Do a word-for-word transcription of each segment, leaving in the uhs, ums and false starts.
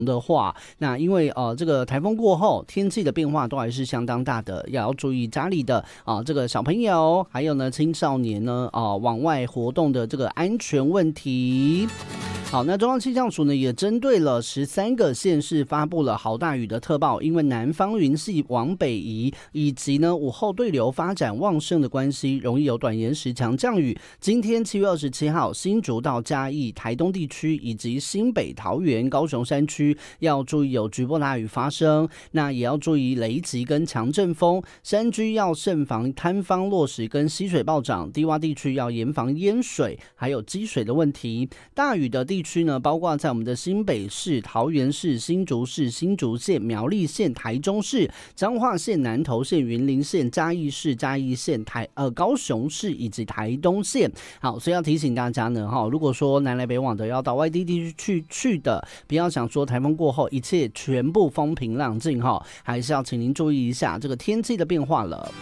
的话，那因为呃这个台风过后，天气的变化都还是相当大的，也要注意家里的啊、呃、这个小朋友，还有呢青少年呢啊、呃、往外活动的这个安全问题。好，那中央气象署呢也针对了十三个县市发布了豪大雨的特报，因为南方云系往北移，以及呢午后对流发展旺盛的关系，容易有短延时强降雨。今天七月二十七号，新竹到嘉义、台东地区以及新北、桃园、高雄山区要注意有局部大雨发生，那也要注意雷击跟强阵风，山区要慎防坍方落石跟溪水暴涨，低洼地区要严防淹水还有积水的问题。大雨的地区呢，包括在我们的新北市、桃园市、新竹市、新竹县、苗栗县、台中市、彰化县、南投县、云林县、嘉义市、嘉义县、台呃高雄市以及台东县。好，所以要提醒大家呢，哈，如果说南来北往的要到外地地区去去的，不要想说台风过后一切全部风平浪静哈，还是要请您注意一下这个天气的变化了。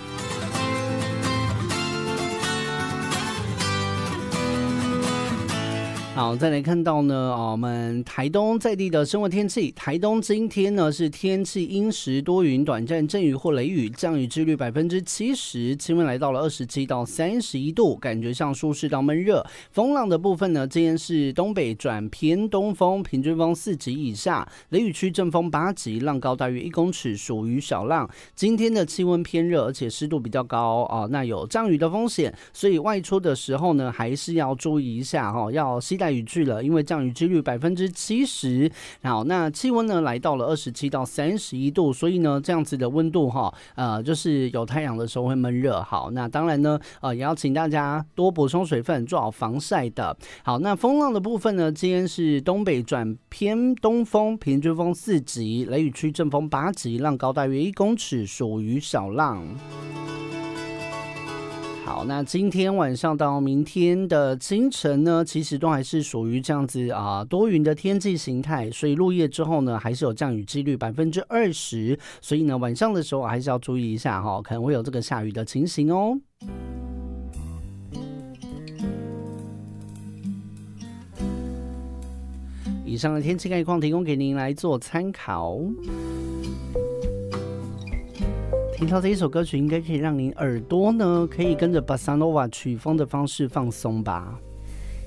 好，再来看到呢，哦、我们台东在地的生活天气。台东今天呢是天气阴时多云，短暂阵雨或雷雨，降雨几率百分之七十，气温来到了二十七到三十一度，感觉上舒适到闷热。风浪的部分呢，今天是东北转偏东风，平均风四级以下，雷雨区阵风八级，浪高大约一公尺，属于小浪。今天的气温偏热，而且湿度比较高啊、哦，那有降雨的风险，所以外出的时候呢，还是要注意一下哈、哦，要携带雨具了，因为降雨几率百分之七十。好，那气温呢来到了二十七到三十一度，所以呢这样子的温度哈，呃，就是有太阳的时候会闷热。好，那当然呢，呃，也要请大家多补充水分，做好防晒的。好，那风浪的部分呢，今天是东北转偏东风，平均风四级，雷雨区阵风八级，浪高大约一公尺，属于小浪。好，那今天晚上到明天的清晨呢，其实都还是属于这样子啊、呃、多云的天气形态，所以入夜之后呢，还是有降雨几率百分之二十，所以呢晚上的时候还是要注意一下哈、哦，可能会有这个下雨的情形哦。以上的天气概况提供给您来做参考。听到这一首歌曲，应该可以让您耳朵呢，可以跟着 Bossa Nova 曲风的方式放松吧。